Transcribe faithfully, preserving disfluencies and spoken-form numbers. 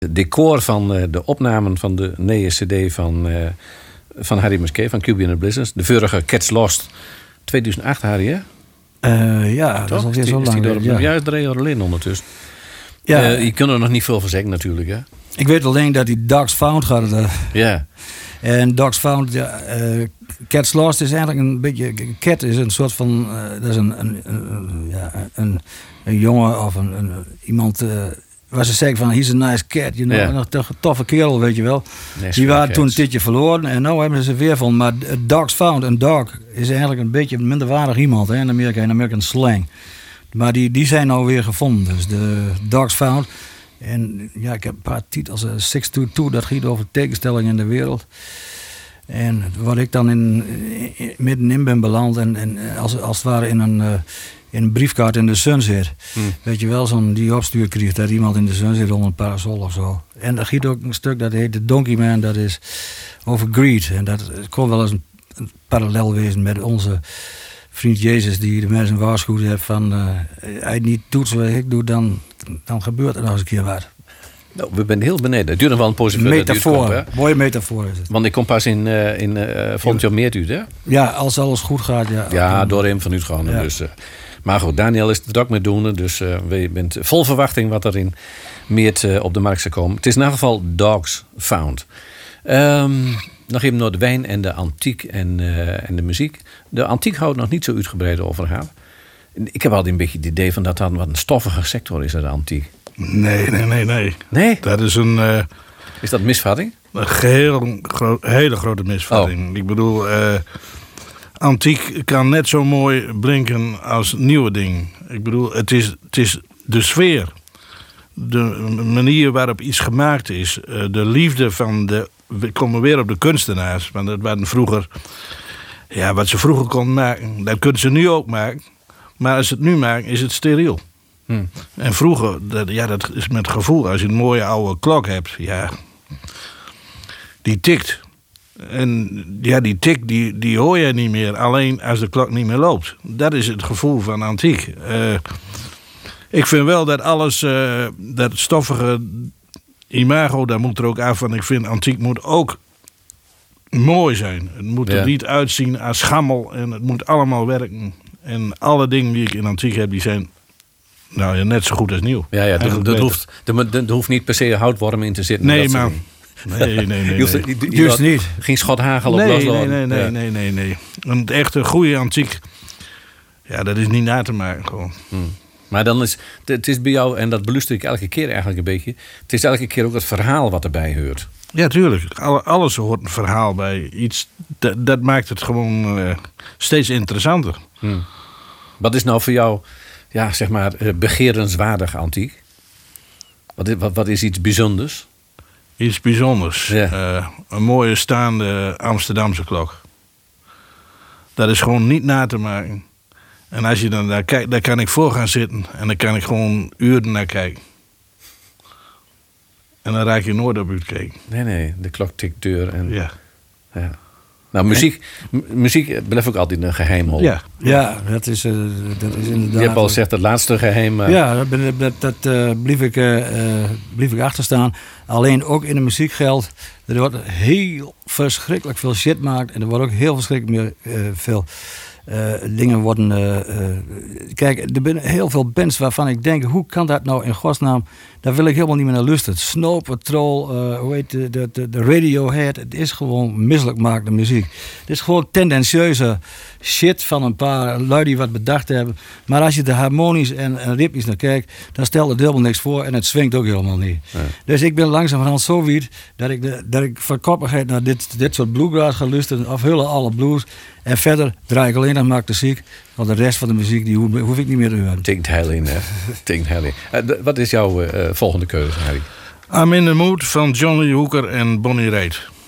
Het decor van uh, de opnamen van de nieuwe cd van, uh, van Harry Musquet, van Q B and the Blizzards. De vorige Cats Lost. tweeduizend acht, Harry, hè? Uh, ja, toch? Dat is alweer zo lang. Is die door, ja. Juist drie jaar alleen ondertussen. Ja. Uh, je kunt er nog niet veel van zeggen natuurlijk, hè? Ik weet alleen dat die Dogs Found gaat. Uh, ja. En Dogs Found, ja, uh, Cats Lost is eigenlijk een beetje... Cat is een soort van... Uh, dat is een, een, een, ja, een, een jongen of een, een, iemand... Uh, waar ze zeggen van, he's a nice cat. You know? Ja. Een toffe kerel, weet je wel. Nice die waren cats. toen een tijdje verloren. En nu hebben ze weer van. Maar Dogs Found, een dog, is eigenlijk een beetje een minderwaardig iemand. Hè, in Amerika, in American slang. Maar die, die zijn nou weer gevonden. Dus de Dogs Found. En ja, ik heb een paar titels. Uh, six two two, dat gaat over tegenstellingen in de wereld. En waar ik dan in, in, middenin ben beland. En, en als, als het ware in een... Uh, in een briefkaart in de sun zit. Hmm. Weet je wel, zo'n die opstuur krijgt dat iemand in de sun zit onder een parasol of zo. En er giet ook een stuk dat heet The Donkey Man, dat is over greed. En dat kon wel eens een, een parallel wezen met onze vriend Jezus, die de mensen waarschuwd heeft van uh, hij niet doet zoals ik doe, dan, dan gebeurt er nog eens een keer wat. Nou, we zijn heel beneden. Het duurt nog wel een poosje voordat het metafoor, uitkomt, mooie metafoor is het. Want ik kom pas in, uh, in uh, volgend jaar meer uit, hè? Ja, als alles goed gaat, ja. Ja, door hem vanuit gaan. Ja. Dus, uh, maar goed, Daniel is er ook mee doen. Dus uh, we bent vol verwachting wat er in meer uh, op de markt zou komen. Het is in ieder geval Dogs Found. Um, nog even naar de wijn en de antiek en, uh, en de muziek. De antiek houdt nog niet zo uitgebreid over gehad. Ik heb altijd een beetje het idee van dat dat wat een stoffige sector is, de antiek. Nee, nee, nee, nee. Nee? Dat is een... Uh, is dat een misvatting? Een geheel, gro- hele grote misvatting. Oh. Ik bedoel... Uh, antiek kan net zo mooi blinken als nieuwe ding. Ik bedoel, het is, het is de sfeer. De manier waarop iets gemaakt is. De liefde van de... We komen weer op de kunstenaars. Want dat waren vroeger... Ja, wat ze vroeger konden maken, dat kunnen ze nu ook maken. Maar als ze het nu maken, is het steriel. Hmm. En vroeger, dat, ja, dat is met gevoel. Als je een mooie oude klok hebt, ja... Die tikt. En ja, die tik, die, die hoor je niet meer. Alleen als de klok niet meer loopt. Dat is het gevoel van antiek. Uh, ik vind wel dat alles, uh, dat stoffige imago, daar moet er ook af. Want ik vind antiek moet ook mooi zijn. Het moet er ja. niet uitzien als schammel. En het moet allemaal werken. En alle dingen die ik in antiek heb, die zijn nou, ja, net zo goed als nieuw. Ja, ja, dat, dat hoeft, er hoeft niet per se houtworm in te zitten. Nee, man. Nee, nee, nee. nee. Je hoeft, je, je Juist niet. Geen schothagel op nee, Blasloon. Nee, nee, nee, ja. nee, nee, nee. Een echte goede antiek, ja, dat is niet na te maken gewoon. Hmm. Maar dan is het is bij jou, en dat beluister ik elke keer eigenlijk een beetje, het is elke keer ook het verhaal wat erbij hoort. Ja, tuurlijk. Alles hoort een verhaal bij. Iets, dat, dat maakt het gewoon uh, steeds interessanter. Hmm. Wat is nou voor jou, ja, zeg maar, begerenswaardig antiek? Wat is, wat, wat is iets bijzonders? Iets bijzonders. Ja. Uh, een mooie staande Amsterdamse klok. Dat is gewoon niet na te maken. En als je dan daar kijkt, daar kan ik voor gaan zitten. En dan kan ik gewoon uren naar kijken. En dan raak je nooit op uitkijken. Nee, nee. De klok tikt deur. En, ja. ja. Nou, muziek, m- muziek blijft ook altijd een geheimhol. Ja, ja dat, is, uh, dat is inderdaad... Je hebt al gezegd, het laatste geheim... Uh... Ja, dat, dat, dat uh, blief, ik, uh, blief ik achterstaan. Alleen ook in de muziek geldt... er wordt heel verschrikkelijk veel shit gemaakt... en er wordt ook heel verschrikkelijk meer, uh, veel... Uh, dingen worden... Uh, uh, kijk, er zijn heel veel bands waarvan ik denk... hoe kan dat nou in godsnaam... daar wil ik helemaal niet meer naar luisteren. Snow Patrol, uh, hoe heet de, de, de, de Radiohead... het is gewoon misselijk maakte muziek. Het is gewoon tendentieuze shit van een paar lui die wat bedacht hebben. Maar als je er harmonisch en, en ritmisch naar kijkt... dan stelt het helemaal niks voor en het swingt ook helemaal niet. Nee. Dus ik ben langzamerhand zo wierd... dat ik, de, dat ik van koppigheid naar dit, dit soort bluegrass ga luisteren... afhullen alle blues... En verder draai ik alleen nog maar de muziek. Want de rest van de muziek die hoef, hoef ik niet meer te horen. Tinkt heel in, hè? Tinkt heel in. Uh, wat is jouw uh, volgende keuze, Harry? I'm in the Mood van Johnny Hooker en Bonnie Raitt.